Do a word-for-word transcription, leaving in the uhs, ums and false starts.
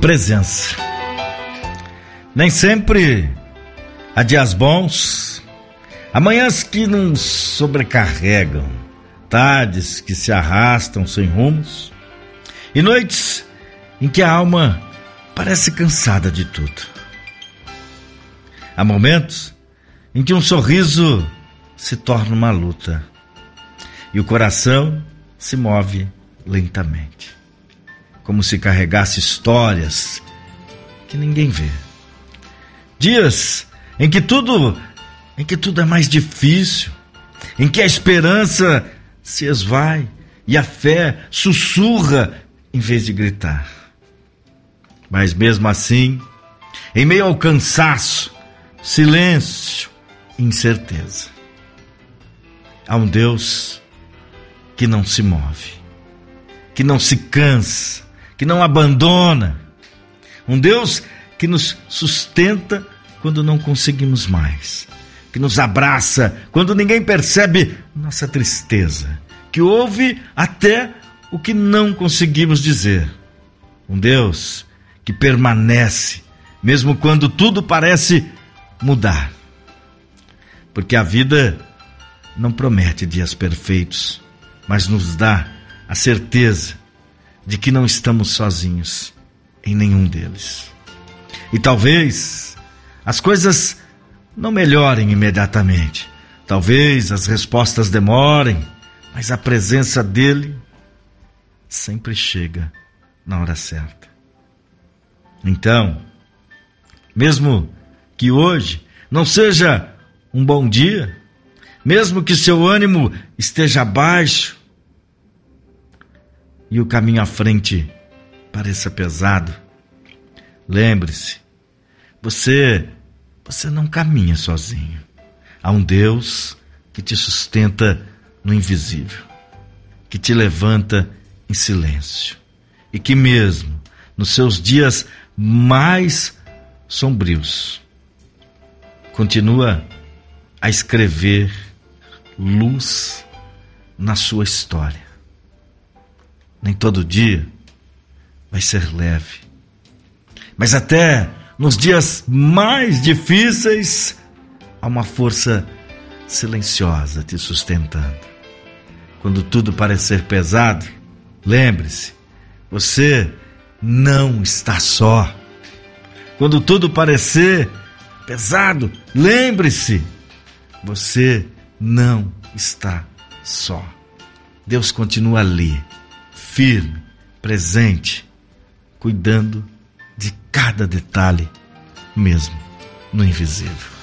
presença. Nem sempre há dias bons, há manhãs que nos sobrecarregam, tardes que se arrastam sem rumos e noites em que a alma parece cansada de tudo. Há momentos em que um sorriso se torna uma luta e o coração se move lentamente, como se carregasse histórias que ninguém vê. Dias em que tudo, em que tudo é mais difícil, em que a esperança se esvai e a fé sussurra em vez de gritar. Mas mesmo assim, em meio ao cansaço, silêncio e incerteza, há um Deus que não se move, que não se cansa, que não abandona. Um Deus que nos sustenta quando não conseguimos mais, que nos abraça quando ninguém percebe nossa tristeza, que ouve até o que não conseguimos dizer. Um Deus que permanece mesmo quando tudo parece mudar. Porque a vida não promete dias perfeitos, mas nos dá a certeza de que não estamos sozinhos em nenhum deles. E talvez as coisas não melhorem imediatamente, talvez as respostas demorem, mas a presença dele sempre chega na hora certa. Então, mesmo que hoje não seja um bom dia, mesmo que seu ânimo esteja baixo e o caminho à frente pareça pesado, lembre-se, você, você não caminha sozinho. Há um Deus que te sustenta no invisível, que te levanta em silêncio e que mesmo nos seus dias mais sombrios continua a escrever luz na sua história. Nem todo dia vai ser leve, mas até nos dias mais difíceis há uma força silenciosa te sustentando. Quando tudo parecer pesado, lembre-se, você não está só. Quando tudo parecer pesado, lembre-se, você não está só. Deus continua ali, firme, presente, cuidando de cada detalhe, mesmo no invisível.